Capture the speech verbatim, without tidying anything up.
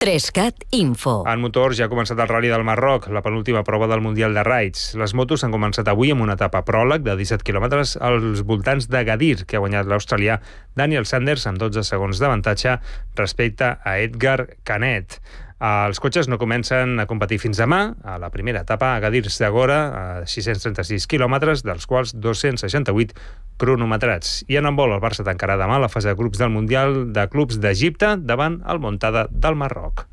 Trescat Info. En motors ja ha començat el Rally del Marroc, la penúltima prova del Mundial de Raids. Les motos han començat avui amb una etapa pròleg de disset quilòmetres als voltants d'Agadir, que ha guanyat l'australià Daniel Sanders amb dotze segons d'avantatge respecte a Edgar Canet. Els cotxes no comencen a competir fins demà. A la primera etapa, Agadir Zagora, a sis-cents trenta-sis quilòmetres, dels quals dos-cents seixanta-vuit cronometrats. I en handbol, el Barça tancarà demà la fase de grups del Mundial de Clubs d'Egipte davant el Montcada del Marroc.